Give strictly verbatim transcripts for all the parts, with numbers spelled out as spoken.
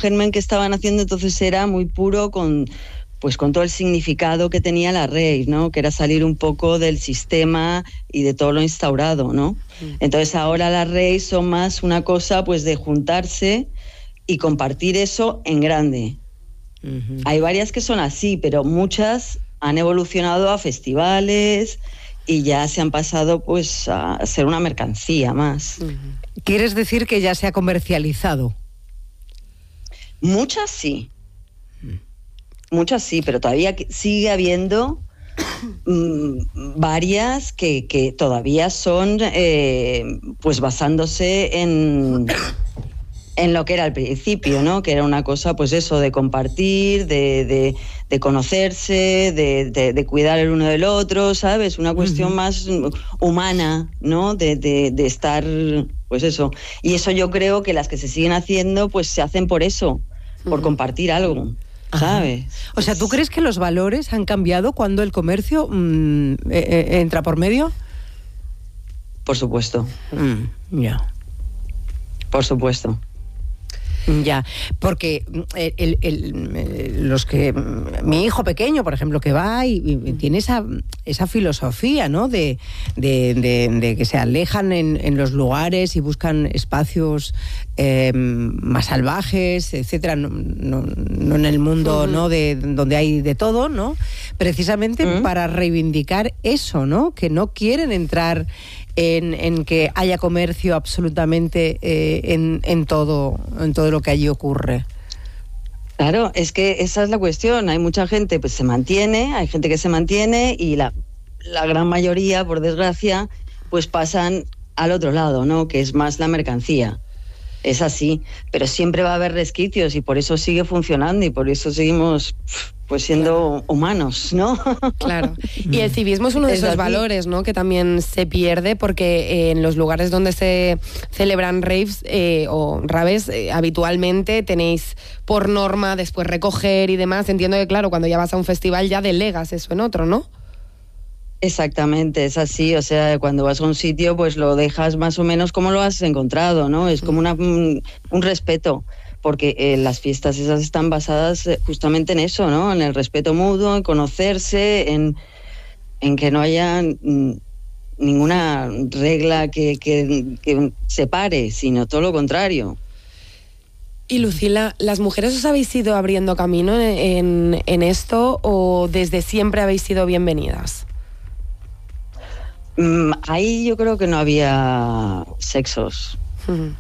germen que estaban haciendo entonces era muy puro con, pues con todo el significado que tenía la rave, ¿no? Que era salir un poco del sistema y de todo lo instaurado, ¿no? Entonces ahora las raves son más una cosa pues de juntarse y compartir eso en grande. Uh-huh. Hay varias que son así, pero muchas han evolucionado a festivales y ya se han pasado pues a ser una mercancía más. Uh-huh. ¿Quieres decir que ya se ha comercializado? Muchas sí. Muchas sí, pero todavía sigue habiendo mmm, varias que, que todavía son eh, pues basándose en, en lo que era al principio, ¿no? Que era una cosa, pues eso, de compartir, de, de, de conocerse, de, de, de cuidar el uno del otro, ¿sabes? Una cuestión uh-huh. más humana, ¿no? De, de, de estar, pues eso. Y eso yo creo que las que se siguen haciendo, pues se hacen por eso, uh-huh. por compartir algo. ¿Sabes? O sea, ¿tú crees que los valores han cambiado cuando el comercio mmm, eh, eh, entra por medio? Por supuesto. Mm, ya. Yeah. Por supuesto. Ya, porque el, el, el, los que mi hijo pequeño, por ejemplo, que va y, y tiene esa, esa filosofía, ¿no? De, de, de, de que se alejan en, en los lugares y buscan espacios eh, más salvajes, etcétera, no, no, no en el mundo, uh-huh. ¿no? De donde hay de todo, ¿no? Precisamente uh-huh. para reivindicar eso, ¿no? Que no quieren entrar En, en que haya comercio absolutamente eh, en, en todo en todo lo que allí ocurre. Claro, es que esa es la cuestión. Hay mucha gente pues se mantiene, hay gente que se mantiene y la, la gran mayoría, por desgracia, pues pasan al otro lado, ¿no? Que es más la mercancía. Es así, pero siempre va a haber resquicios y por eso sigue funcionando y por eso seguimos pues siendo claro. humanos, ¿no? Claro. Y el civismo es uno de es esos así. valores, ¿no? Que también se pierde porque eh, en los lugares donde se celebran raves eh, o raves eh, habitualmente tenéis por norma después recoger y demás. Entiendo que claro, cuando ya vas a un festival ya delegas eso en otro, ¿no? Exactamente, es así, o sea, cuando vas a un sitio pues lo dejas más o menos como lo has encontrado, ¿no? Es como una, un, un respeto, porque eh, las fiestas esas están basadas justamente en eso, ¿no? En el respeto mutuo, en conocerse, en, en que no haya mm, ninguna regla que, que, que separe, sino todo lo contrario. Y Lucila, ¿las mujeres os habéis ido abriendo camino en, en esto o desde siempre habéis sido bienvenidas? Mm, ahí yo creo que no había sexos. Uh-huh.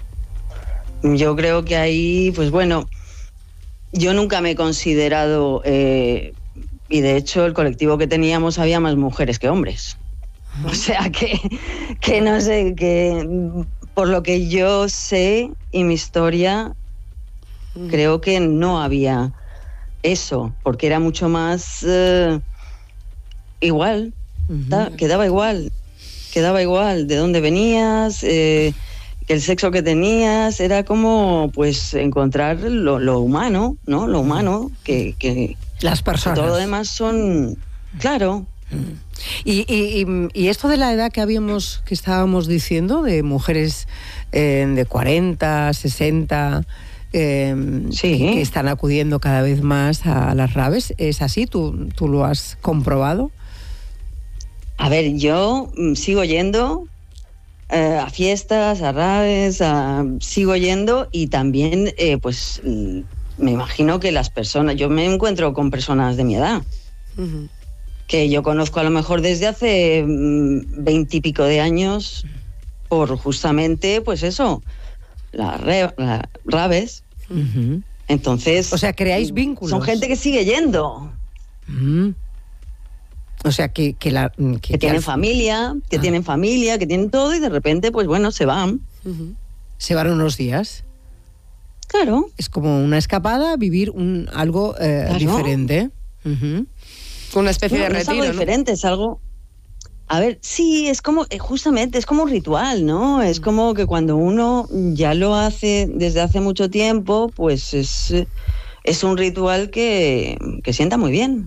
Yo creo que ahí, pues bueno, yo nunca me he considerado, eh, y de hecho el colectivo que teníamos había más mujeres que hombres. Uh-huh. O sea que, que no sé, que por lo que yo sé y mi historia, uh-huh. creo que no había eso, porque era mucho más eh, igual. Uh-huh. Quedaba igual, quedaba igual de dónde venías, eh, el sexo que tenías, era como pues encontrar lo, lo humano, ¿no? Lo humano, que, que las personas. Todo lo demás son, claro. Y, y, y esto de la edad que habíamos, que estábamos diciendo, de mujeres eh, de cuarenta, sesenta, eh, sí. que, que están acudiendo cada vez más a las raves, ¿es así? ¿Tú, tú lo has comprobado? A ver, yo sigo yendo eh, a fiestas, a raves, a, sigo yendo y también, eh, pues, me imagino que las personas, yo me encuentro con personas de mi edad, uh-huh. que yo conozco a lo mejor desde hace veintipico de años, por justamente, pues eso, las la, raves. Uh-huh. Entonces, o sea, creáis vínculos. Son gente que sigue yendo. Uh-huh. O sea, que... Que, la, que, que tienen que familia, que ah. tienen familia, que tienen todo y de repente, pues bueno, se van. Uh-huh. Se van unos días. Claro. Es como una escapada, vivir un algo eh, claro. diferente. Uh-huh. Una especie no, de retiro, no es algo ¿no? diferente, es algo... A ver, sí, es como, justamente, es como un ritual, ¿no? Es como que cuando uno ya lo hace desde hace mucho tiempo, pues es... Es un ritual que, que sienta muy bien.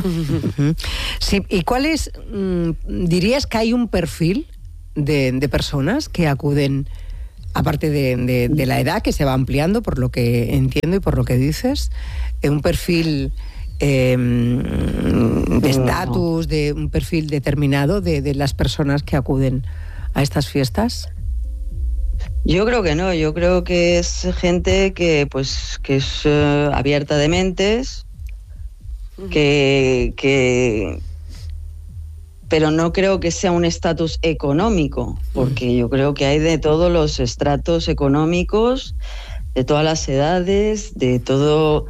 Sí, ¿y cuál es, mmm, dirías que hay un perfil de, de personas que acuden aparte de, de, de la edad que se va ampliando, por lo que entiendo y por lo que dices, eh, un perfil eh, de estatus, de un perfil determinado de, de las personas que acuden a estas fiestas. Yo creo que no, yo creo que es gente que pues que es uh, abierta de mentes, que, que pero no creo que sea un estatus económico, porque yo creo que hay de todos los estratos económicos, de todas las edades, de todo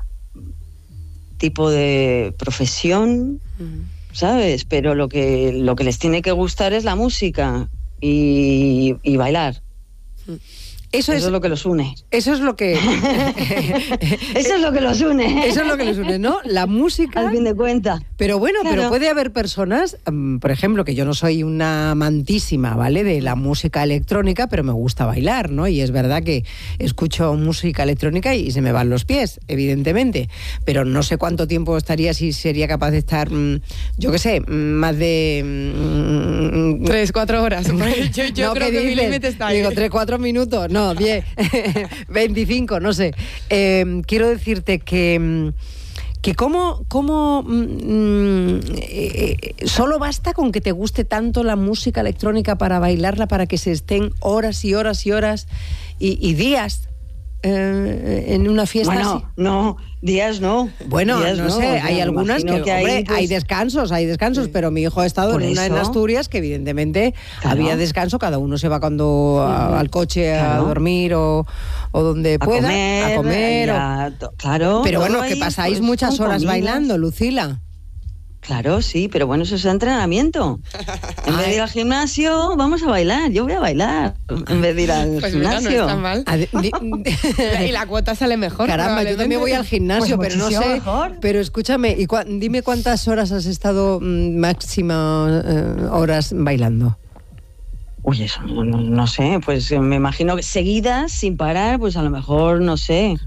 tipo de profesión, ¿sabes? Pero lo que lo que les tiene que gustar es la música y, y bailar. Eso, eso es, es lo que los une. Eso es lo que... eso es lo que los une. Eso es lo que los une, ¿no? La música... Al fin de cuentas. Pero bueno, claro. pero puede haber personas, um, por ejemplo, que yo no soy una amantísima, ¿vale?, de la música electrónica, pero me gusta bailar, ¿no? Y es verdad que escucho música electrónica y se me van los pies, evidentemente. Pero no sé cuánto tiempo estaría, si sería capaz de estar, um, yo qué sé, más de... Um, tres, cuatro horas. yo yo no, creo que mi límite está ahí. Digo, tres, cuatro minutos. No, diez, veinticinco, no sé. Eh, quiero decirte que... que cómo, cómo mmm, eh, solo basta con que te guste tanto la música electrónica para bailarla, para que se estén horas y horas y horas y, y días eh, en una fiesta. Bueno, así. no, días no. Bueno, días no, no sé, hay algunas que, que hombre, hay, pues, hay descansos, hay descansos, sí. Pero mi hijo ha estado Por en una eso. en Asturias que evidentemente claro. había descanso, cada uno se va cuando a, al coche claro. a dormir o, o donde a pueda, comer, a comer. Ya, o... Claro. Pero bueno, que ahí, pasáis pues, muchas horas comidas. bailando, Lucila. Claro, sí, pero bueno, eso es entrenamiento. En vez de ir al gimnasio, vamos a bailar. Yo voy a bailar en vez de ir al pues gimnasio. Mira, no está mal. Ade- y la cuota sale mejor. Caramba, yo también voy al gimnasio, pues pero no sé. Mejor. Pero escúchame, y cua- dime cuántas horas has estado mmm, máxima eh, horas bailando. Uy, eso no, no, no sé, pues me imagino que seguidas, sin parar, pues a lo mejor, no sé,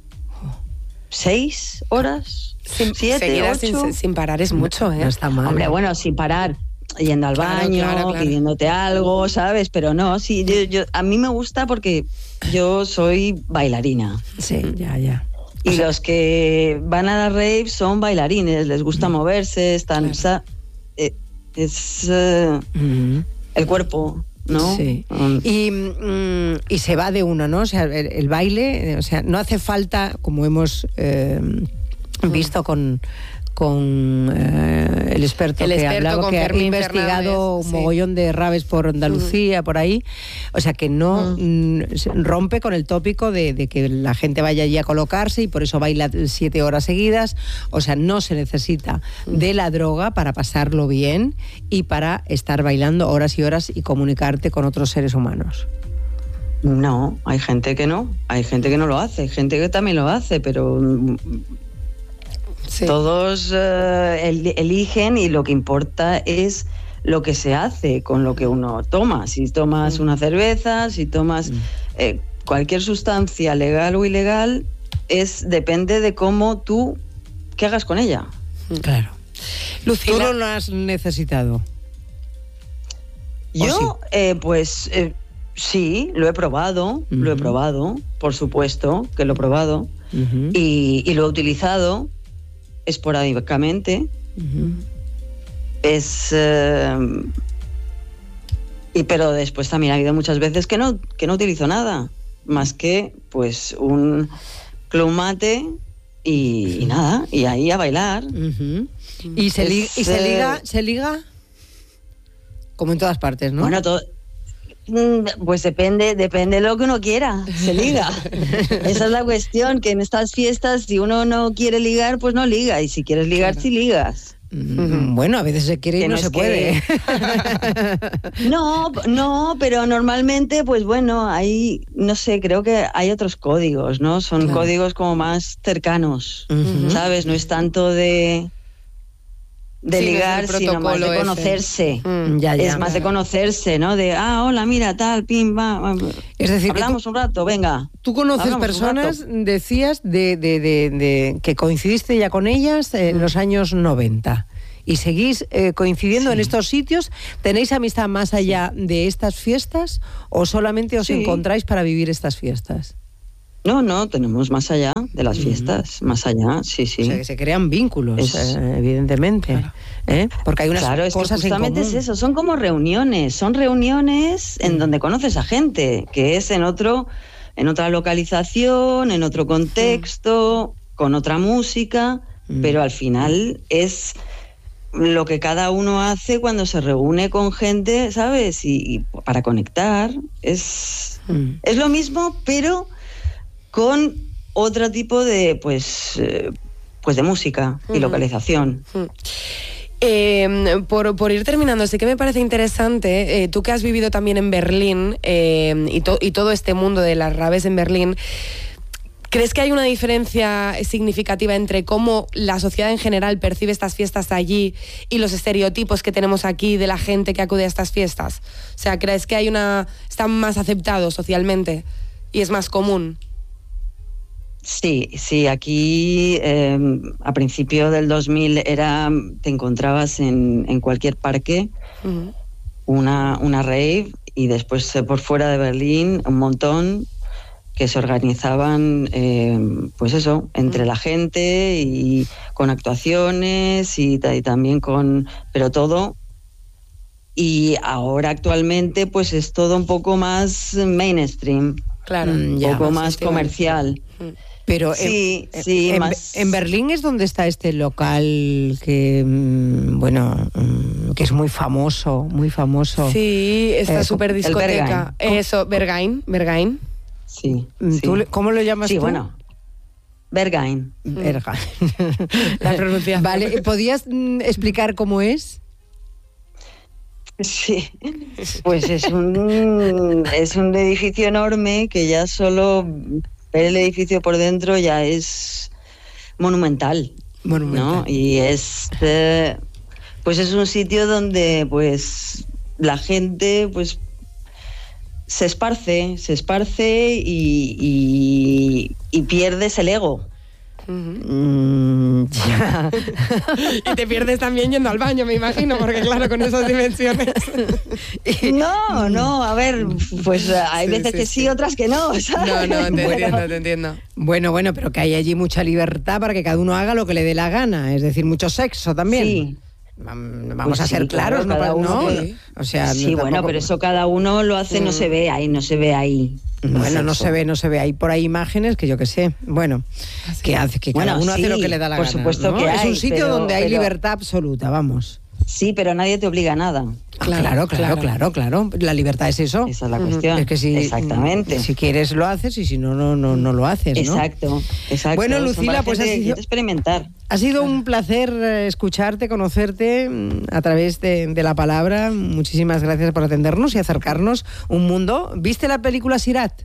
seis horas. Sin, Siete, ocho. Sin, sin parar es mucho, ¿eh? No está mal. Hombre, bueno, sin parar, yendo al Claro, baño, claro, claro. pidiéndote algo, ¿sabes? Pero no, sí, yo, yo, a mí me gusta porque yo soy bailarina. Sí, ya, ya. Y o sea, los que van a las raves son bailarines, les gusta moverse, están... Claro. O sea, eh, es uh, mm. el cuerpo, ¿no? Sí. Um, y, mm, y se va de uno, ¿no? O sea, el, el baile, o sea, no hace falta, como hemos... Eh, visto con con eh, el experto el que experto hablaba, que Fermín ha investigado Fernández, un mogollón sí. de raves por Andalucía, mm. por ahí, o sea que no mm. Mm, rompe con el tópico de, de que la gente vaya allí a colocarse y por eso baila siete horas seguidas, o sea, no se necesita mm. de la droga para pasarlo bien y para estar bailando horas y horas y comunicarte con otros seres humanos. No, hay gente que no, hay gente que no lo hace, hay gente que también lo hace, pero... Sí. Todos uh, el, eligen y lo que importa es lo que se hace con lo que uno toma. Si tomas mm. una cerveza, si tomas mm. eh, cualquier sustancia legal o ilegal, es depende de cómo tú, qué hagas con ella. Claro. Lucila, ¿tú no lo has necesitado? Yo, sí? eh, pues eh, sí, lo he probado, uh-huh. lo he probado, por supuesto que lo he probado uh-huh. y, y lo he utilizado esporádicamente. Uh-huh. Es eh, y pero después también ha habido muchas veces que no que no utilizo nada más que pues un club mate y, y nada y ahí a bailar. Uh-huh. y se li- es, y se liga se liga como en todas partes, ¿no? Bueno, todo pues depende, depende de lo que uno quiera, se liga. Esa es la cuestión, que en estas fiestas, si uno no quiere ligar, pues no liga. Y si quieres ligar, claro. sí ligas. Mm, bueno, a veces se quiere y no, no se puede. Que... no, no, pero normalmente, pues bueno, hay, no sé, creo que hay otros códigos, ¿no? Son claro. códigos como más cercanos, uh-huh. ¿sabes? No es tanto de... de sí, ligar, sino más de conocerse. Mm, ya, ya, es más claro. de conocerse, ¿no? De, ah, hola, mira, tal, pim, va. Es decir, hablamos tú, un rato, venga. Tú conoces personas, decías, de, de, de, de que coincidiste ya con ellas en mm. los años noventa. y seguís eh, coincidiendo Sí. en estos sitios. ¿Tenéis amistad más allá de estas fiestas o solamente os Sí. encontráis para vivir estas fiestas? No, no, tenemos más allá de las Ujú. fiestas, más allá, sí, sí. O sea, que se crean vínculos, Es- eh, evidentemente. ¿eh? Porque hay unas Claro, es que cosas en justamente común. es eso, son como reuniones, son reuniones en Mm. donde conoces a gente, que es en otro, en otra localización, en otro contexto, con otra música, Mm. pero al final es lo que cada uno hace cuando se reúne con gente, ¿sabes? Y, y para conectar, es, Mm. es lo mismo, pero con otro tipo de, pues, eh, pues de música y Ujú. localización. Mm. Eh, por, por ir terminando, sí que me parece interesante, eh, tú que has vivido también en Berlín eh, y, to- y todo este mundo de las raves en Berlín, ¿crees que hay una diferencia significativa entre cómo la sociedad en general percibe estas fiestas allí y los estereotipos que tenemos aquí de la gente que acude a estas fiestas? O sea, ¿crees que hay una están más aceptados socialmente y es más común? Sí, sí, aquí eh, a principio del dos mil era, te encontrabas en, en cualquier parque Ujú. una, una rave y después eh, por fuera de Berlín un montón que se organizaban, eh, pues eso, entre Mm. la gente y con actuaciones y, ta- y también con, pero todo. Y ahora actualmente pues es todo un poco más mainstream, Claro. Mm, un ya, poco más más festival. comercial. Mm. Pero Sí, en, sí, en, más- en Berlín es donde está este local que, mm, bueno, mm, que es muy famoso, muy famoso. Sí, esta Eh, super el discoteca. Berghain. Eso, Berghain, Berghain. Sí, Mm, sí. ¿tú le- ¿Cómo lo llamas Sí, tú? bueno. Berghain. Berghain. La pronunciación. Vale, ¿podías mm, explicar cómo es? Sí, pues es un, es un edificio enorme que ya solo ver el edificio por dentro ya es monumental, Monumental. ¿no? Y es, eh, pues es un sitio donde pues la gente pues se esparce, se esparce y, y, y pierdes el ego. Ujú. Mm, ya. Y te pierdes también yendo al baño, me imagino, porque claro, con esas dimensiones. No, no, a ver, pues hay Sí, veces sí, que sí. sí, otras que no, No, ¿sabes? no, te Pero- entiendo, te entiendo. Bueno, bueno, pero que hay allí mucha libertad para que cada uno haga lo que le dé la gana, es decir, mucho sexo también. Sí. Vam- Vamos Pues a sí, ser claros, claro, ¿no? cada Pa- uno ¿no? que- O sea, Sí, no, bueno, tampoco- pero eso cada uno lo hace, no se ve ahí, no se ve ahí. Bueno, no Sexo. se ve, no se ve. Hay por ahí imágenes que yo qué sé. Bueno, que hace que cada Bueno, uno hace sí, lo que le da la por gana. supuesto ¿no? que Es un hay, sitio pero- donde hay pero- libertad absoluta, vamos. Sí, pero nadie te obliga a nada. Ah, Claro, claro, claro, claro. claro, La libertad es eso. Esa es la Ujú. cuestión. Es que si, Exactamente. si quieres lo haces y si no, no, no, no lo haces, ¿no? Exacto, exacto. Bueno, Son Lucila, para pues gente ha que sido- quiere experimentar. Ha sido un placer eh, escucharte, conocerte mm, a través de, de la palabra. Muchísimas gracias por atendernos y acercarnos un mundo. ¿Viste la película Sirat?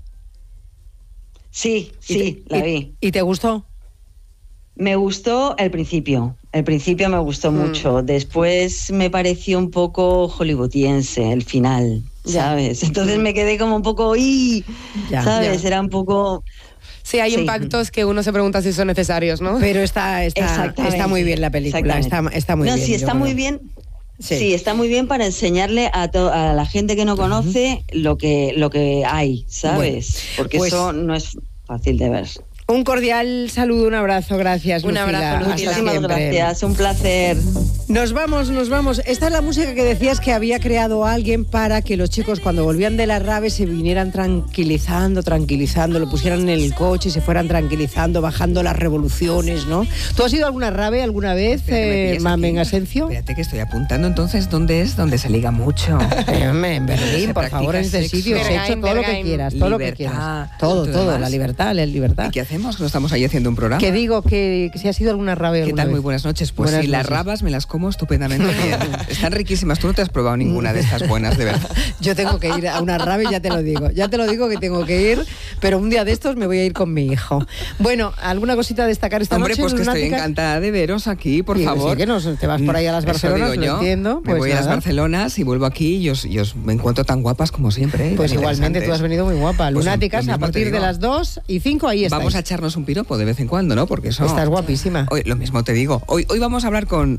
Sí, ¿Y sí, te- la y- vi. ¿Y te gustó? Me gustó el principio. El principio me gustó Mm. mucho. Después me pareció un poco hollywoodiense el final, Ya. ¿sabes? Entonces me quedé como un poco, ¡y! Ya, ¿sabes? ya. Era un poco... Sí, hay Sí. impactos que uno se pregunta si son necesarios, ¿no? Pero está, está, Exactamente. está muy bien la película. Está, Exactamente. está muy no, bien. sí, yo está creo. muy bien. Sí. Sí. está muy bien para enseñarle a, to- a la gente que no conoce lo que lo que hay, ¿sabes? Porque pues- eso no es fácil de ver. Un cordial saludo, un abrazo, gracias. Un Lucila. abrazo, Hasta Lucila. Muchísimas siempre. gracias, un placer. Nos vamos, nos vamos. Esta es la música que decías que había creado alguien para que los chicos cuando volvían de la rave se vinieran tranquilizando, tranquilizando, lo pusieran en el coche y se fueran tranquilizando, bajando las revoluciones, ¿no? ¿Tú has ido a alguna rave alguna vez, Espera, que me eh, pillas Mamen aquí. Asencio? Espérate que estoy apuntando entonces dónde es, donde se liga mucho. Eh, hombre, en Berlín, Se por favor, en practica este sexo. sitio, Berghain, sexo, todo lo que Berghain. quieras, todo lo que Libertad, quieras. Todo, todo todo, demás. la libertad, la libertad. ¿Y qué hacemos? Que no estamos ahí haciendo un programa. Que digo que, que si has ido a alguna rave ¿Qué alguna tal? vez. Muy buenas noches. Pues Buenas sí, las noches. rabas me las como estupendamente bien. Están riquísimas. Tú no te has probado ninguna de estas buenas, de verdad. Yo tengo que ir a una rave, ya te lo digo. Ya te lo digo que tengo que ir, pero un día de estos me voy a ir con mi hijo. Bueno, ¿alguna cosita a destacar esta Hombre, noche? pues que estoy Lunática? encantada de veros aquí, por Sí, favor. sí, que nos- te vas por ahí a las Eso Barcelonas, digo lo yo. entiendo, Me pues voy a las nada. Barcelonas y vuelvo aquí y os, y os me encuentro tan guapas como siempre. ¿eh? Pues Tan igualmente tú has interesantes. venido muy guapa. Pues Lunáticas, lo a mismo te partir de digo. las dos y cinco ahí estáis. Vamos a echarnos un piropo de vez en cuando, ¿no? Porque eso... Estás guapísima. Hoy, lo mismo te digo. Hoy, hoy vamos a hablar con, con Luis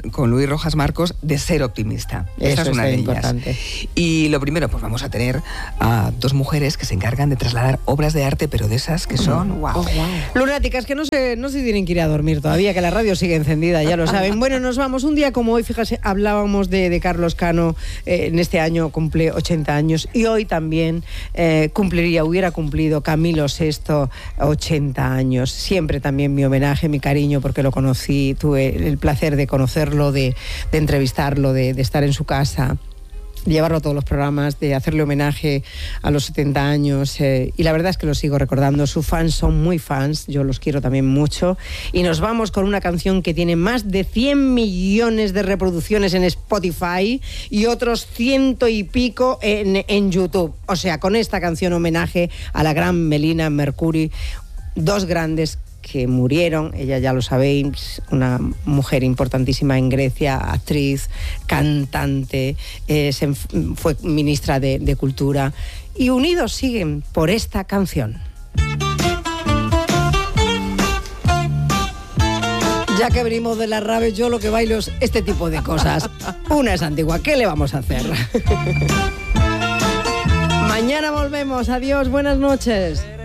Rojas Marcos de ser optimista. Eso Esta es una es de importante. ellas. Y lo primero, pues vamos a tener a dos mujeres que se encargan de trasladar obras de arte, pero de esas que son, wow. Oh, wow. Lunáticas, que no se, no se tienen que ir a dormir todavía, que la radio sigue encendida, ya lo saben. Bueno, nos vamos. Un día como hoy, fíjate, hablábamos de, de Carlos Cano, eh, en este año cumple ochenta años, y hoy también eh, cumpliría, hubiera cumplido Camilo sexto ochenta años. Siempre también mi homenaje, mi cariño, porque lo conocí, tuve el placer de conocerlo, de, de entrevistarlo, de, de estar en su casa, llevarlo a todos los programas, de hacerle homenaje a los setenta años, eh, y la verdad es que lo sigo recordando. Sus fans son muy fans, yo los quiero también mucho, y nos vamos con una canción que tiene más de cien millones de reproducciones en Spotify y otros ciento y pico en, en YouTube. O sea, con esta canción homenaje a la gran Melina Mercouri, dos grandes que murieron, ella ya lo sabéis, una mujer importantísima en Grecia, actriz, cantante, eh, se, fue ministra de, de Cultura, y unidos siguen por esta canción. Ya que venimos de la rave, yo lo que bailo es este tipo de cosas. Una es antigua, ¿qué le vamos a hacer? Mañana volvemos, adiós, buenas noches.